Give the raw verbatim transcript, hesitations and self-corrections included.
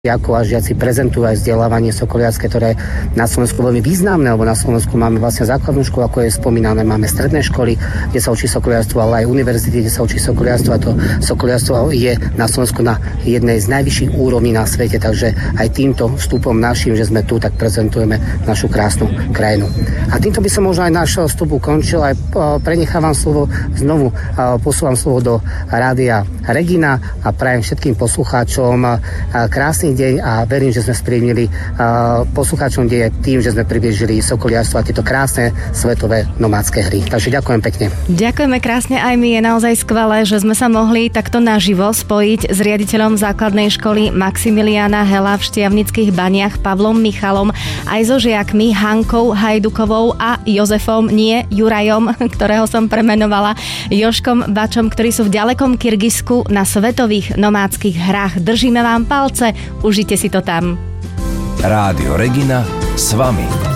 Ako a žiaci prezentujú aj vzdelávanie sokoliacké, ktoré na Slovensku veľmi významné, lebo na Slovensku máme vlastne základnú školu, ako je spomínané, máme stredné školy, kde sa učí sokoliarstvo, ale aj univerzity, kde sa učí sokoliarstvo, a to sokoliarstvo je na Slovensku na jednej z najvyšších úrovní na svete, takže aj týmto vstupom našim, že sme tu, tak prezentujeme našu krásnu krajinu. A týmto by som možno aj nášho vstupu končil, aj prenechávam slovo znovu, posúvam slovo do rádia Regina a prajem všetkým poslucháčom krásny deň a verím, že sme spríjemnili uh, poslucháčom deje tým, že sme priblížili sokoliarstvo a tieto krásne svetové nomádske hry. Takže ďakujem pekne. Ďakujeme krásne aj my. Je naozaj skvelé, že sme sa mohli takto naživo spojiť s riaditeľom základnej školy Maximiliána Hela v Štiavnických Baniach Pavlom Michalom, aj so žiakmi Hankou Hajdukovou a Jozefom, nie Jurajom, ktorého som premenovala, Jožkom Bačom, ktorí sú v ďalekom Kyrgyzsku na svetových nomádskych hrách. Držíme vám palce. Užite si to tam. Rádio Regina s vami.